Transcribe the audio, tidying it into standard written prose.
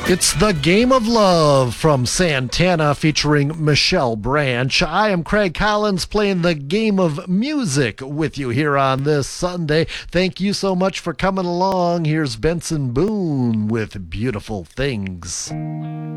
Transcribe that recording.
It's The Game of Love from Santana featuring Michelle Branch. I am Craig Collins playing the game of music with you here on this Sunday. Thank you so much for coming along. Here's Benson Boone with Beautiful Things.